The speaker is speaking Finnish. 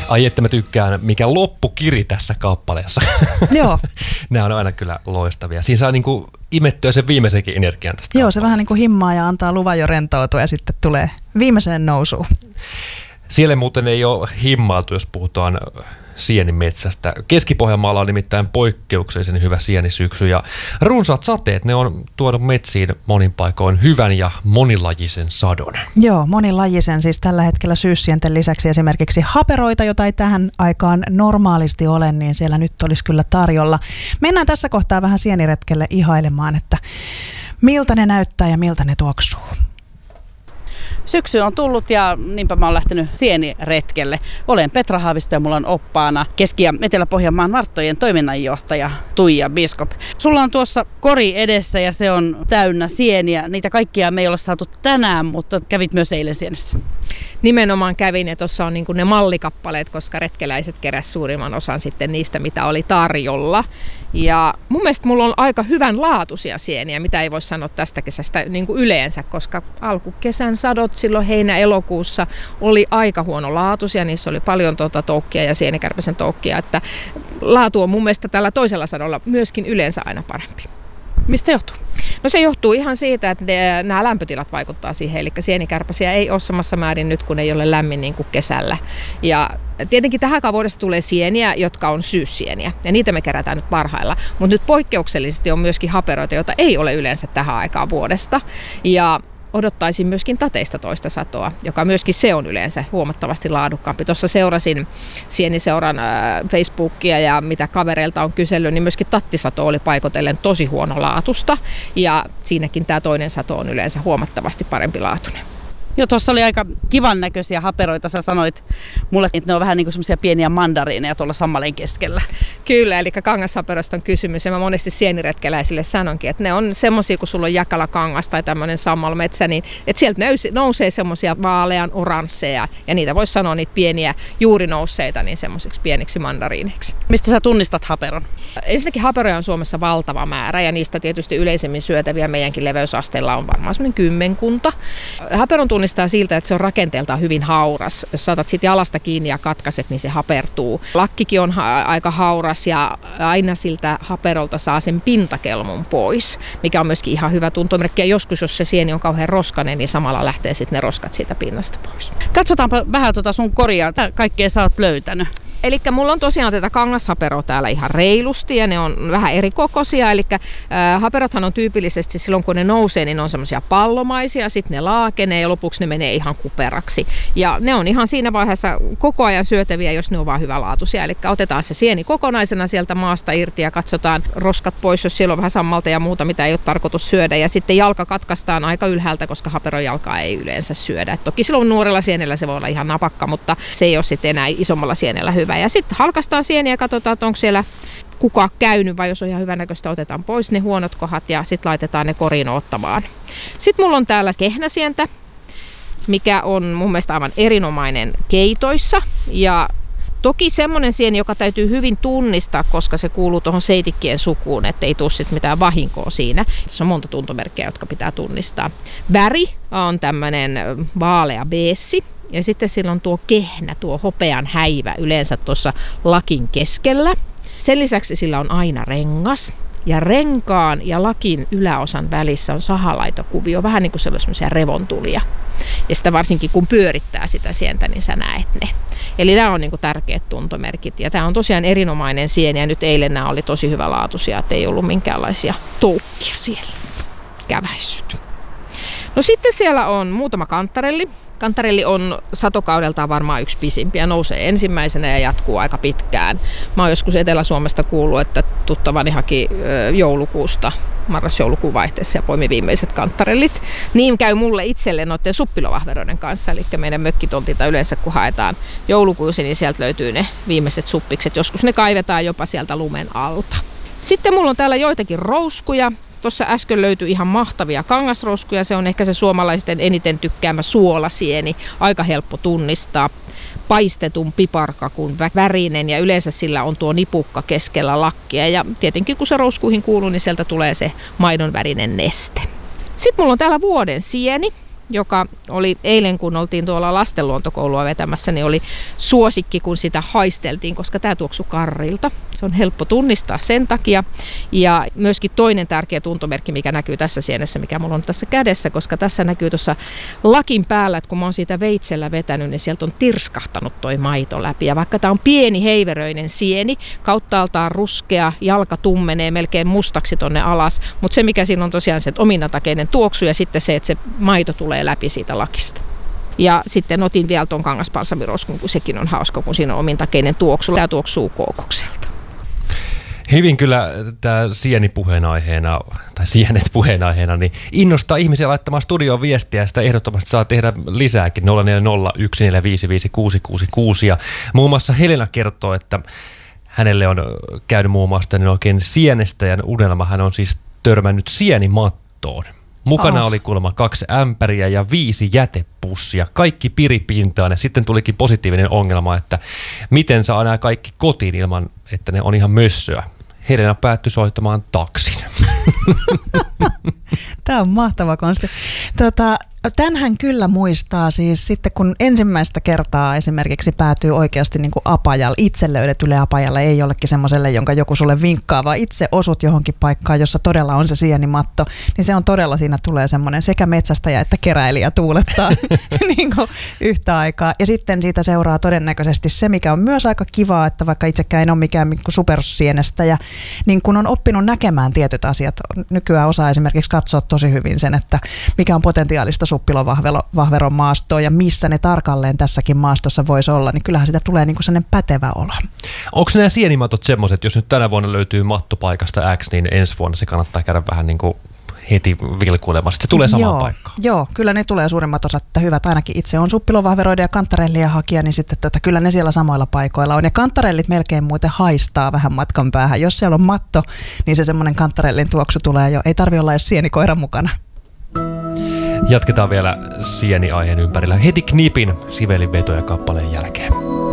Ai että mä tykkään, mikä loppukiri tässä kappaleessa. Joo. Nämä on aina kyllä loistavia. Siinä saa niinku imettyä sen viimeisenkin energian tästä Joo, se vähän niin kuin himmaa ja antaa luvan jo rentoutua ja sitten tulee viimeiseen nousuun. Siellä muuten ei ole himmailtu, jos puhutaan sienimetsästä. Keski-Pohjanmaalla on nimittäin poikkeuksellisen hyvä sienisyksy ja runsaat sateet, ne on tuonut metsiin monin paikoin hyvän ja monilajisen sadon. Joo, monilajisen, siis tällä hetkellä syyssienten lisäksi esimerkiksi haperoita, jota ei tähän aikaan normaalisti ole, niin siellä nyt olisi kyllä tarjolla. Mennään tässä kohtaa vähän sieniretkelle ihailemaan, että miltä ne näyttää ja miltä ne tuoksuu. Syksy on tullut ja niinpä mä oon lähtenyt sieniretkelle. Olen Petra Haavisto ja mulla on oppaana Keski- ja Etelä-Pohjanmaan Marttojen toiminnanjohtaja Tuija Biskop. Sulla on tuossa kori edessä ja se on täynnä sieniä. Niitä kaikkia me ei ole saatu tänään, mutta kävit myös eilen sienessä. Nimenomaan kävin ja tuossa on niin kuin ne mallikappaleet, koska retkeläiset keräsivät suurimman osan sitten niistä, mitä oli tarjolla. Ja mun mielestä mulla on aika hyvänlaatuisia sieniä, mitä ei voi sanoa tästä kesästä niin kuin yleensä, koska alkukesän sadot silloin heinä-elokuussa oli aika huonolaatuisia. Niissä oli paljon toukkia ja sienikärpäsen toukkia, että laatu on mun mielestä tällä toisella sadolla myöskin yleensä aina parempi. Mistä johtuu? No se johtuu ihan siitä, että nämä lämpötilat vaikuttaa siihen, eli sienikärpäsiä ei ole samassa määrin nyt, kun ei ole lämmin niin kuin kesällä. Ja tietenkin tähän aikaan vuodesta tulee sieniä, jotka on syyssieniä, ja niitä me kerätään nyt parhailla. Mutta nyt poikkeuksellisesti on myöskin haperoita, joita ei ole yleensä tähän aikaan vuodesta. Ja odottaisin myöskin tateista toista satoa, joka myöskin se on yleensä huomattavasti laadukkaampi. Tuossa seurasin Sieniseuran Facebookia ja mitä kavereilta on kysellyt, niin myöskin tattisato oli paikotellen tosi huonolaatusta. Ja siinäkin tämä toinen sato on yleensä huomattavasti parempi laatuinen. Joo, tuossa oli aika kivan näköisiä haperoita. Sä sanoit mulle, että ne on vähän niin kuin semmoisia pieniä mandariineja tuolla sammalen keskellä. Kyllä, eli kangashaperosta on kysymys. Ja mä monesti sieniretkeläisille sanonkin, että ne on semmoisia, kun sulla on jakalakangas tai tämmöinen sammalmetsä, niin että sieltä nousee semmoisia vaalean oransseja. Ja niitä voisi sanoa niitä pieniä juuri nousseita niin semmoisiksi pieniksi mandariineiksi. Mistä sä tunnistat haperon? Ensinnäkin haperoja on Suomessa valtava määrä ja niistä tietysti yleisemmin syötäviä meidänkin leveysasteella on varmaan semmoinen 10. Haperon tunnistaa siltä, että se on rakenteeltaan hyvin hauras. Jos saatat siitä jalasta kiinni ja katkaiset, niin se hapertuu. Lakkikin on aika hauras ja aina siltä haperolta saa sen pintakelmun pois, mikä on myöskin ihan hyvä tuntomerkki. Ja joskus, jos se sieni on kauhean roskainen, niin samalla lähtee sitten ne roskat siitä pinnasta pois. Katsotaanpa vähän sun koria. Mitä kaikkea sä oot löytänyt? Eli mulla on tosiaan tätä kangashaperoa täällä ihan reilusti ja ne on vähän eri kokoisia. Eli haperothan on tyypillisesti silloin kun ne nousee, niin ne on semmoisia pallomaisia, sitten ne laakenee ja lopuksi ne menee ihan kuperaksi. Ja ne on ihan siinä vaiheessa koko ajan syötäviä, jos ne on vaan hyvälaatuisia. Eli otetaan se sieni kokonaisena sieltä maasta irti ja katsotaan roskat pois, jos siellä on vähän sammalta ja muuta, mitä ei ole tarkoitus syödä. Ja sitten jalka katkaistaan aika ylhäältä, koska haperon jalkaa ei yleensä syödä. Et toki silloin nuorella sienellä se voi olla ihan napakka, mutta se ei ole sitten enää isommalla sienellä hyvä. Ja sitten halkaistaan sieniä ja katsotaan, että onko siellä kuka käynyt vai jos on ihan hyvänäköistä, otetaan pois ne huonot kohdat ja sitten laitetaan ne koriin ottamaan. Sitten mulla on täällä kehnäsientä, mikä on mun mielestä aivan erinomainen keitoissa ja toki semmoinen sieni, joka täytyy hyvin tunnistaa, koska se kuuluu tuohon seitikkien sukuun, ettei tule sitten mitään vahinkoa siinä. Tässä on monta tuntomerkkiä, jotka pitää tunnistaa. Väri on tämmöinen vaalea beessi. Ja sitten sillä on tuo kehnä, tuo hopean häivä yleensä tuossa lakin keskellä. Sen lisäksi sillä on aina rengas. Ja renkaan ja lakin yläosan välissä on sahalaitokuvio, vähän niin kuin sellaisia revontulia. Ja sitä varsinkin kun pyörittää sitä sientä, niin sä näet ne. Eli nämä on niin kuin tärkeät tuntomerkit. Ja tämä on tosiaan erinomainen sieni ja nyt eilen nämä oli tosi hyvälaatuisia, että ei ollut minkäänlaisia toukkia siellä käväissyt. No sitten siellä on muutama kanttarelli. Kanttarelli on satokaudeltaan varmaan yksi pisimpiä, nousee ensimmäisenä ja jatkuu aika pitkään. Mä oon joskus Etelä-Suomesta kuullut, että tuttavani haki joulukuusta, marras-joulukuun vaihteessa ja poimi viimeiset kanttarellit. Niin käy mulle itselle noiden suppilovahveroiden kanssa, eli meidän mökkitontilta yleensä kun haetaan joulukuusi, niin sieltä löytyy ne viimeiset suppikset. Joskus ne kaivetaan jopa sieltä lumen alta. Sitten mulla on täällä joitakin rouskuja. Tuossa äsken löytyi ihan mahtavia kangasrouskuja. Se on ehkä se suomalaisten eniten tykkäämä suolasieni. Aika helppo tunnistaa. Paistetun piparkakun värinen ja yleensä sillä on tuo nipukka keskellä lakkia. Ja tietenkin kun se rouskuihin kuuluu, niin sieltä tulee se maidon värinen neste. Sitten mulla on täällä vuoden sieni. joka oli eilen, kun oltiin tuolla lastenluontokoulua vetämässä, niin oli suosikki, kun sitä haisteltiin, koska tämä tuoksui karrilta. Se on helppo tunnistaa sen takia. Ja myöskin toinen tärkeä tuntomerkki, mikä näkyy tässä sienessä, mikä mulla on tässä kädessä, koska tässä näkyy tuossa lakin päällä, että kun mä oon siitä veitsellä vetänyt, niin sieltä on tirskahtanut toi maito läpi. Ja vaikka tämä on pieni heiveröinen sieni, kauttaaltaan ruskea, jalka tummenee melkein mustaksi tonne alas, mutta se mikä siinä on tosiaan se ominatakeinen tuoksu ja sitten se, että se maito tulee läpi siitä lakista. Ja sitten otin vielä tuon kangaspalsamiroskun, kun sekin on hauska, kun siinä on omintakeinen tuoksu. Tämä tuoksuu kookokselta. Hyvin kyllä tämä sieni puheenaiheena, tai sienet puheenaiheena, niin innostaa ihmisiä laittamaan studioon viestiä, ja sitä ehdottomasti saa tehdä lisääkin 0401455666. Ja muun muassa Helena kertoo, että hänelle on käynyt muun muassa niin oikein sienestäjän unelma. Hän on siis törmännyt sienimattoon. Mukana oli kuulemma 2 ämpäriä ja 5 jätepussia, kaikki piripintaan, ja sitten tulikin positiivinen ongelma, että miten saa nämä kaikki kotiin ilman, että ne on ihan mössöä. Helena päättyi soittamaan taksin. Tämä on mahtava konsti. Tämänhän kyllä muistaa siis sitten, kun ensimmäistä kertaa esimerkiksi päätyy oikeasti niin kuin apajalle, itse löydetylle apajalle, ei jollekin semmoiselle, jonka joku sulle vinkkaa, vaan itse osut johonkin paikkaan, jossa todella on se sienimatto, niin se on todella, siinä tulee semmoinen sekä metsästäjä että keräilijä tuulettaa niin kuin yhtä aikaa. Ja sitten siitä seuraa todennäköisesti se, mikä on myös aika kivaa, että vaikka itsekään en ole mikään supersienestäjä, niin kun on oppinut näkemään tietyt asiat, nykyään osaa esimerkiksi katsoa tosi hyvin sen, että mikä on potentiaalista suppilovahveron maastoa ja missä ne tarkalleen tässäkin maastossa voisi olla, niin kyllähän sitä tulee niin kuin sellainen pätevä olo. Onko nämä sienimatot semmoiset, jos nyt tänä vuonna löytyy mattopaikasta X, niin ensi vuonna se kannattaa käydä vähän niin kuin heti vilkuilemassa. Se tulee samaan paikkaan. Joo, kyllä ne tulee suurimmat osat, että hyvät. Ainakin itse on suppilovahveroiden ja kantarellien hakija, niin sitten kyllä ne siellä samoilla paikoilla on. Ja kantarellit melkein muuten haistaa vähän matkan päähän. Jos siellä on matto, niin se semmoinen kantarellin tuoksu tulee jo. Ei tarvitse olla edes sienikoira mukana. Jatketaan vielä sieni-aiheen ympärillä heti Knipin Sivelin vetoja kappaleen jälkeen.